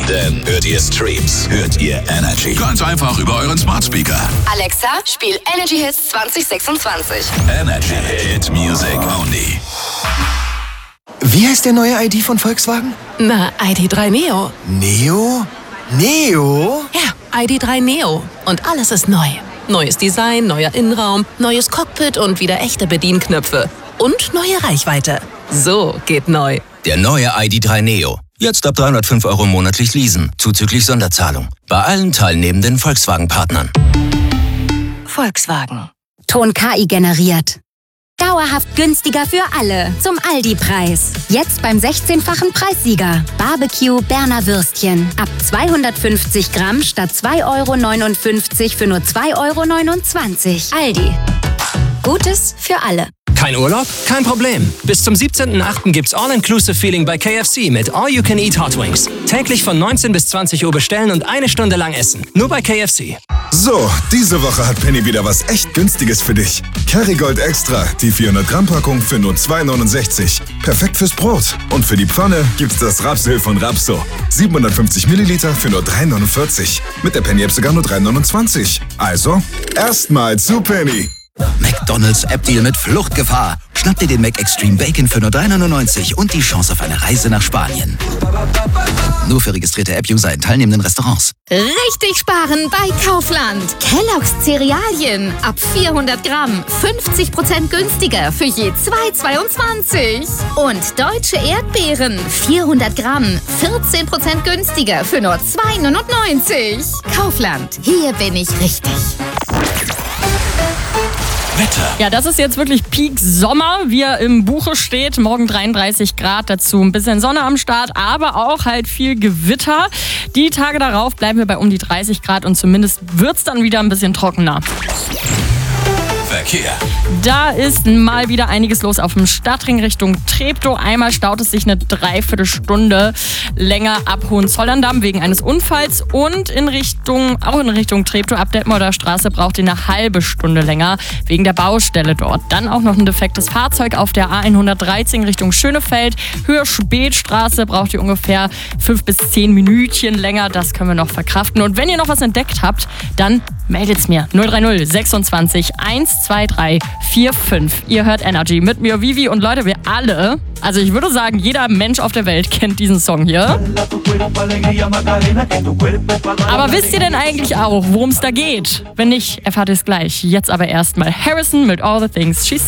Denn hört ihr Streams, hört ihr Energy. Ganz einfach über euren Smart Speaker. Alexa, spiel Energy Hits 2026. Energy Hit Music Only. Wie heißt der neue ID von Volkswagen? Na, ID.3 Neo. Neo? Neo? Ja, ID.3 Neo. Und alles ist neu. Neues Design, neuer Innenraum, neues Cockpit und wieder echte Bedienknöpfe. Und neue Reichweite. So geht neu. Der neue ID.3 Neo. Jetzt ab 305 € monatlich leasen, zuzüglich Sonderzahlung. Bei allen teilnehmenden Volkswagen-Partnern. Volkswagen. Ton KI generiert. Dauerhaft günstiger für alle. Zum Aldi-Preis. Jetzt beim 16-fachen Preissieger. Barbecue Berner Würstchen. Ab 250 Gramm statt 2,59 € für nur 2,29 €. Aldi. Gutes für alle. Kein Urlaub? Kein Problem. Bis zum 17.08. gibt's All-Inclusive-Feeling bei KFC mit All-You-Can-Eat Hot Wings. Täglich von 19 bis 20 Uhr bestellen und 1 Stunde lang essen. Nur bei KFC. So, diese Woche hat Penny wieder was echt Günstiges für dich. Kerrygold Extra, die 400-Gramm-Packung für nur 2,69 €. Perfekt fürs Brot. Und für die Pfanne gibt's das Rapsöl von Rapso. 750 Milliliter für nur 3,49 €. Mit der Penny-App sogar nur 3,29 €. Also, erstmal zu Penny. McDonald's App-Deal mit Fluchtgefahr. Schnapp dir den Mac Extreme Bacon für nur 3,99 € und die Chance auf eine Reise nach Spanien. Nur für registrierte App-User in teilnehmenden Restaurants. Richtig sparen bei Kaufland. Kellogg's Cerealien ab 400 Gramm 50% günstiger für je 2,22 €. Und deutsche Erdbeeren 400 Gramm 14% günstiger für nur 2,99 €. Kaufland, hier bin ich richtig. Wetter. Ja, das ist jetzt wirklich Peak Sommer, wie er im Buche steht. Morgen 33 Grad, dazu ein bisschen Sonne am Start, aber auch halt viel Gewitter. Die Tage darauf bleiben wir bei um die 30 Grad und zumindest wird's dann wieder ein bisschen trockener. Verkehr. Da ist mal wieder einiges los auf dem Stadtring Richtung Treptow. Einmal staut es sich eine Dreiviertelstunde länger ab Hohenzollern-Damm wegen eines Unfalls und in Richtung Treptow ab Detmolder Straße braucht ihr eine halbe Stunde länger wegen der Baustelle dort. Dann auch noch ein defektes Fahrzeug auf der A113 Richtung Schönefeld. Höhe Spätstraße braucht ihr ungefähr 5 bis 10 Minütchen länger. Das können wir noch verkraften. Und wenn ihr noch was entdeckt habt, dann meldet's mir. 030 26 123 45. Ihr hört Energy mit mir, Vivi, und Leute, wir alle, also ich würde sagen, jeder Mensch auf der Welt kennt diesen Song hier. Aber wisst ihr denn eigentlich auch, worum es da geht? Wenn nicht, erfahrt ihr es gleich. Jetzt aber erstmal Harrison mit All the Things She